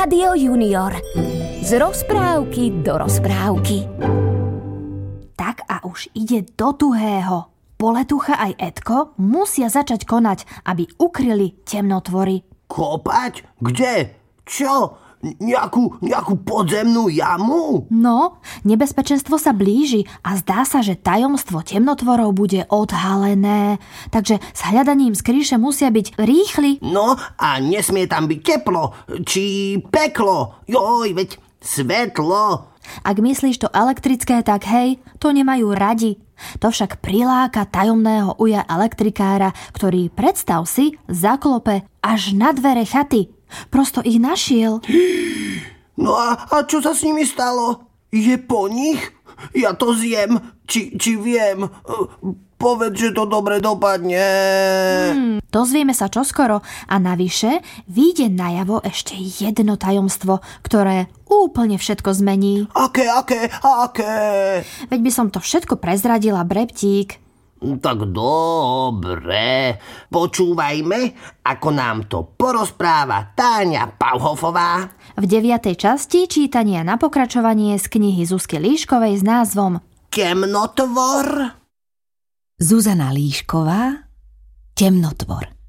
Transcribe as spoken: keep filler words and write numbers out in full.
Rádio Junior. Z rozprávky do rozprávky. Tak a už ide do tuhého. Poletucha aj Edko musia začať konať, aby ukryli temnotvory. Kopať? Kde? Čo? Nejakú, nejakú podzemnú jamu? No, nebezpečenstvo sa blíži a zdá sa, že tajomstvo temnotvorov bude odhalené. Takže s hľadaním skrýše musia byť rýchli. No a nesmie tam byť teplo, či peklo. Joj, veď svetlo. Ak myslíš to elektrické, tak hej, to nemajú radi. To však priláka tajomného uja elektrikára, ktorý, predstav si, zaklope až na dvere chaty. Prosto ich našiel. No a, a čo sa s nimi stalo? Je po nich? Ja to zjem, či, či viem. Povedz, že to dobre dopadne. Hmm, dozvieme sa čoskoro a navyše vyjde najavo ešte jedno tajomstvo, ktoré úplne všetko zmení. Aké, aké, aké? Veď by som to všetko prezradila, Breptík. Tak dobre, počúvajme, ako nám to porozpráva Táňa Pauhofová. V deviatej časti čítania na pokračovanie z knihy Zuzky Líškovej s názvom Temnotvor. Zuzana Líšková, Temnotvor.